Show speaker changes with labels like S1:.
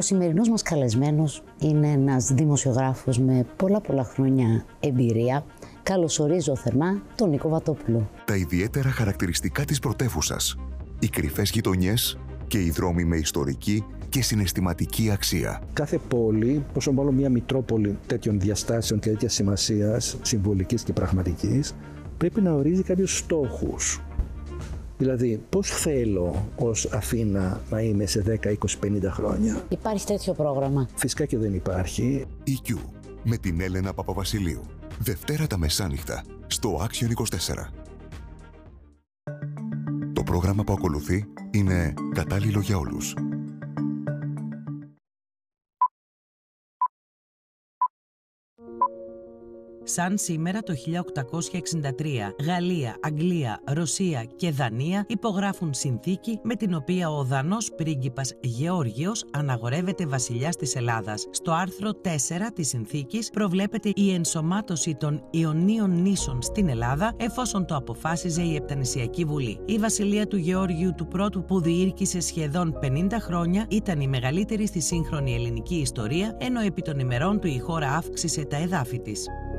S1: Ο σημερινός μας καλεσμένος είναι ένας δημοσιογράφος με πολλά χρόνια εμπειρία. Καλωσορίζω θερμά τον Νίκο Βατόπουλο.
S2: Τα ιδιαίτερα χαρακτηριστικά της πρωτεύουσας, οι κρυφές γειτονιές και οι δρόμοι με ιστορική και συναισθηματική αξία.
S3: Κάθε πόλη, πόσο μάλλον μια μητρόπολη τέτοιων διαστάσεων και τέτοιας σημασίας, συμβολικής και πραγματικής, πρέπει να ορίζει κάποιους στόχους. Δηλαδή, πώς θέλω ως Αθήνα να είμαι σε 10, 20, 50 χρόνια.
S1: Υπάρχει τέτοιο πρόγραμμα?
S3: Φυσικά και δεν υπάρχει.
S2: EQ με την Έλενα Παπαβασιλείου. Δευτέρα τα μεσάνυχτα στο Action 24. Το πρόγραμμα που ακολουθεί είναι κατάλληλο για όλους.
S4: Σαν σήμερα το 1863, Γαλλία, Αγγλία, Ρωσία και Δανία υπογράφουν συνθήκη με την οποία ο Δανός πρίγκιπας Γεώργιος αναγορεύεται βασιλιάς της Ελλάδας. Στο άρθρο 4 της συνθήκης προβλέπεται η ενσωμάτωση των Ιωνίων νήσων στην Ελλάδα εφόσον το αποφάσιζε η Επτανησιακή Βουλή. Η βασιλεία του Γεώργιου του Πρώτου, που διήρκησε σχεδόν 50 χρόνια, ήταν η μεγαλύτερη στη σύγχρονη ελληνική ιστορία, ενώ επί των ημερών του η χώρα αύξησε τα εδάφη της.